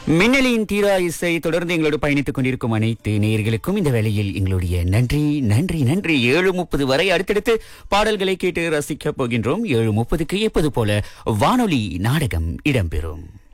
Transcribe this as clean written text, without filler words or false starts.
மின்னலின் தீரா இசை தொடர்ந்து எங்களோடு பயணித்துக் கொண்டிருக்கும் அனைத்து நேயர்களுக்கும் இந்த வேளையில் எங்களுடைய நன்றி நன்றி நன்றி. 7:30 வரை அடுத்தடுத்து பாடல்களை கேட்டு ரசிக்கப் போகின்றோம். 7:30க்கு எப்போது போல வானொலி நாடகம் இடம்பெறும்.